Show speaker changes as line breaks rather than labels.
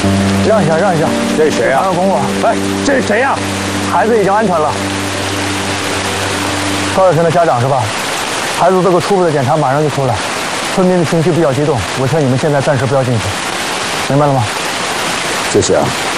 让一下，让一下。
这是谁呀？
还有公我。
哎，这是谁呀？
孩子已经安全了。高小晨的家长是吧？孩子做个初步的检查，马上就出来。村民的情绪比较激动，我劝你们现在暂时不要进去，明白了吗？
这谁啊？